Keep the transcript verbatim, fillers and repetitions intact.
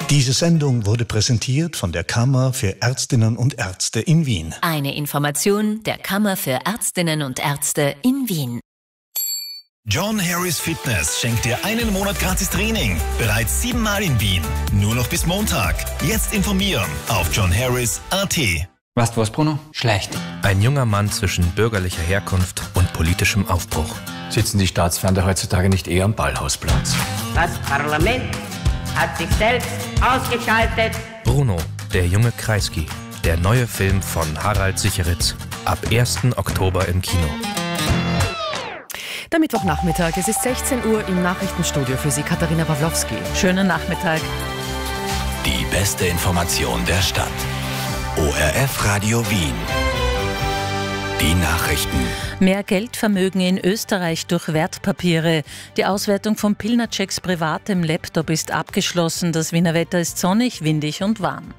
Diese Sendung wurde präsentiert von der Kammer für Ärztinnen und Ärzte in Wien. Eine Information der Kammer für Ärztinnen und Ärzte in Wien. John Harris Fitness schenkt dir einen Monat gratis Training. Bereits siebenmal in Wien. Nur noch bis Montag. Jetzt informieren auf john harris punkt a t. Weißt du was, Bruno? Schlecht. Ein junger Mann zwischen bürgerlicher Herkunft und politischem Aufbruch. Sitzen die Staatsfeinde heutzutage nicht eher am Ballhausplatz? Das Parlament hat sich selbst ausgeschaltet. Bruno, der junge Kreisky. Der neue Film von Harald Sicheritz. Ab ersten Oktober im Kino. Der Mittwochnachmittag, es ist sechzehn Uhr im Nachrichtenstudio für Sie, Katharina Pawlowski. Schönen Nachmittag. Die beste Information der Stadt. O R F Radio Wien. Die Nachrichten. Mehr Geldvermögen in Österreich durch Wertpapiere. Die Auswertung von Pilnaceks privatem Laptop ist abgeschlossen. Das Wiener Wetter ist sonnig, windig und warm.